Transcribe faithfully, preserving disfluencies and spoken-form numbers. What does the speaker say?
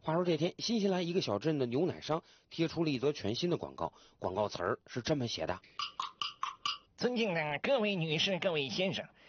话说这天，新西兰一个小镇的牛奶商贴出了一则全新的广告，广告词儿是这么写的： 尊敬的各位女士、各位先生，